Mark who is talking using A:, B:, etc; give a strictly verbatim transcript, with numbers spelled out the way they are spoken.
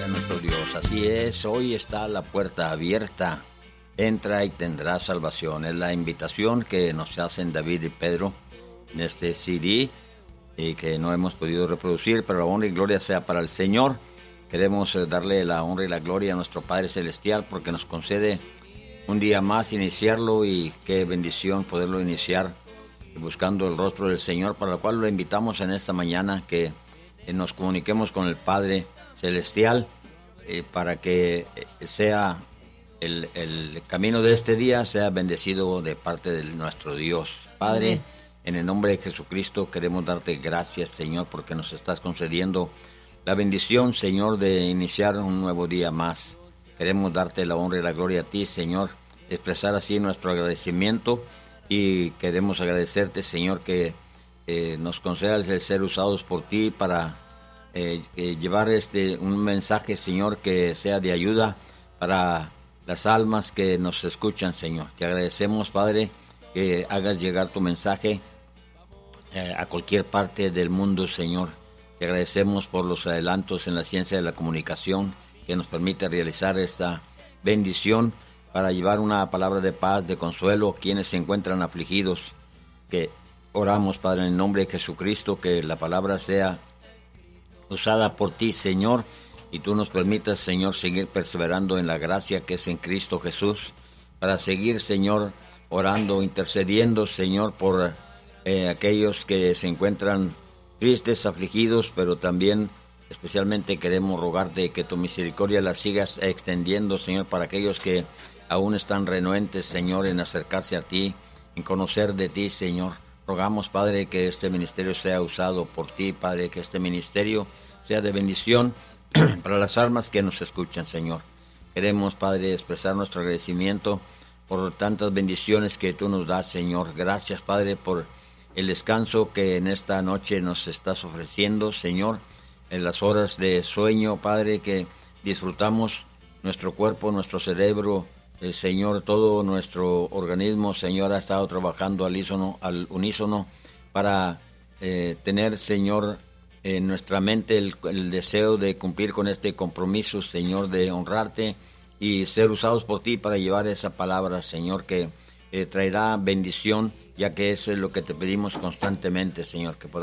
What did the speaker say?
A: nuestro Dios. Así es, hoy está la puerta abierta. Entra y tendrás salvación. Es la invitación que nos hacen David y Pedro en este C D y que no hemos podido reproducir, pero la honra y gloria sea para el Señor. Queremos darle la honra y la gloria a nuestro Padre Celestial porque nos concede un día más iniciarlo, y qué bendición poderlo iniciar buscando el rostro del Señor, para lo cual lo invitamos en esta mañana que nos comuniquemos con el Padre Celestial eh, para que sea el, el camino de este día sea bendecido de parte de nuestro Dios. Padre, amén. En el nombre de Jesucristo queremos darte gracias, Señor, porque nos estás concediendo la bendición, Señor, de iniciar un nuevo día más. Queremos darte la honra y la gloria a ti, Señor, expresar así nuestro agradecimiento, y queremos agradecerte, Señor, que eh, nos concedas el ser usados por ti para eh, eh, llevar este un mensaje, Señor, que sea de ayuda para las almas que nos escuchan, Señor. Te agradecemos, Padre, que hagas llegar tu mensaje eh, a cualquier parte del mundo, Señor. Te agradecemos por los adelantos en la ciencia de la comunicación que nos permite realizar esta bendición para llevar una palabra de paz, de consuelo a quienes se encuentran afligidos. Que oramos, Padre, en el nombre de Jesucristo, que la palabra sea usada por ti, Señor, y tú nos permitas, Señor, seguir perseverando en la gracia que es en Cristo Jesús, para seguir, Señor, orando, intercediendo, Señor, por eh, aquellos que se encuentran tristes, afligidos, pero también especialmente queremos rogarte que tu misericordia la sigas extendiendo, Señor, para aquellos que aún están renuentes, Señor, en acercarse a ti, en conocer de ti, Señor. Rogamos, Padre, que este ministerio sea usado por ti, Padre, que este ministerio sea de bendición para las almas que nos escuchan, Señor. Queremos, Padre, expresar nuestro agradecimiento por tantas bendiciones que tú nos das, Señor. Gracias, Padre, por el descanso que en esta noche nos estás ofreciendo, Señor, en las horas de sueño, Padre, que disfrutamos nuestro cuerpo, nuestro cerebro, el Señor, todo nuestro organismo, Señor, ha estado trabajando al unísono, al unísono para eh, tener, Señor, en nuestra mente el, el deseo de cumplir con este compromiso, Señor, de honrarte y ser usados por ti para llevar esa palabra, Señor, que eh, traerá bendición, ya que eso es lo que te pedimos constantemente, Señor, que podamos